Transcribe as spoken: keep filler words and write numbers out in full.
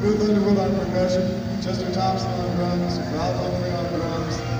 Smooth Underwood on percussion, Chester Thompson on drums, Ralph Humphrey on drums,